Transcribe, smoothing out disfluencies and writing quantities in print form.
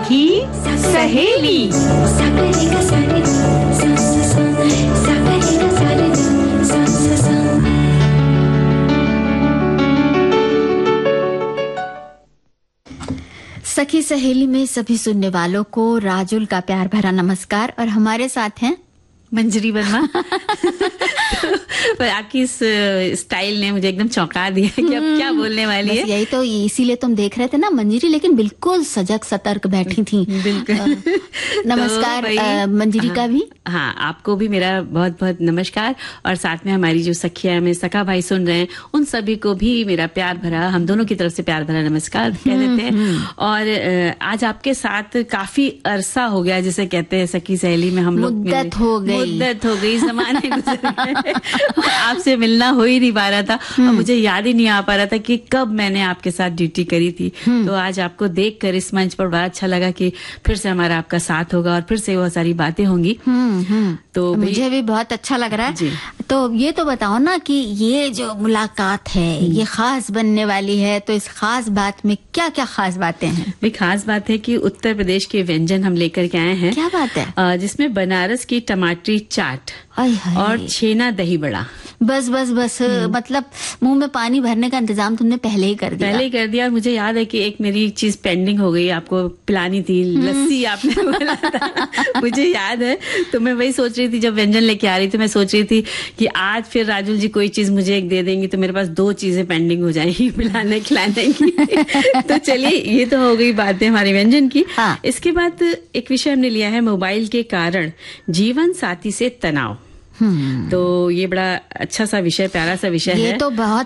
सखी सहेली। सखी सहेली में सभी सुनने वालों को राजुल का प्यार भरा नमस्कार। और हमारे साथ हैं मंजरी वर्मा। पर आपकी इस स्टाइल ने मुझे एकदम चौंका दिया कि अब क्या बोलने वाली है। यही तो, इसीलिए तुम देख रहे थे ना मंजरी, लेकिन बिल्कुल सजग सतर्क बैठी थी। बिल्कुल। नमस्कार तो मंजरी का भी। हाँ, आपको भी मेरा बहुत बहुत नमस्कार। और साथ में हमारी जो सखिया में सखा भाई सुन रहे हैं, उन सभी को भी मेरा प्यार भरा, हम दोनों की तरफ से प्यार भरा नमस्कार कह देते हैं। और आज आपके साथ काफी अरसा हो गया, जिसे कहते हैं सखी सहेली में हम लोग मुद्दत हो गई, जमाने गुजर गए। आपसे मिलना हो ही नहीं पा रहा था और मुझे याद ही नहीं आ पा रहा था कि कब मैंने आपके साथ ड्यूटी करी थी। तो आज आपको देखकर इस मंच पर बड़ा अच्छा लगा कि फिर से हमारा आपका साथ होगा और फिर से बहुत सारी बातें होंगी। तो मुझे भी बहुत अच्छा लग रहा है। तो ये तो बताओ ना कि ये जो मुलाकात है ये खास बनने वाली है, तो इस खास बात में क्या क्या खास बातें हैं? भाई खास बात है कि उत्तर प्रदेश के व्यंजन हम लेकर के आए हैं। क्या बात है? जिसमें बनारस की टमाटरी चाट और छेना दही बड़ा। बस मतलब मुंह में पानी भरने का इंतजाम तुमने पहले ही कर दिया। और मुझे याद है कि एक मेरी चीज पेंडिंग हो गई, आपको पिलानी थी, लस्सी आपने बोला था। मुझे याद है। तो मैं वही सोच रही थी, जब व्यंजन लेके आ रही थी मैं सोच रही थी कि आज फिर राजुल जी कोई चीज मुझे एक दे देंगी तो मेरे पास 2 चीजें पेंडिंग हो जाएंगी पिलाने खिलाने की। तो चलिए, ये तो हो गई बातें हमारे व्यंजन की। इसके बाद एक विषय हमने लिया है, मोबाइल के कारण जीवन साथी से तनाव। तो ये बड़ा अच्छा सा विषय, प्यारा सा विषय है। ये तो बहुत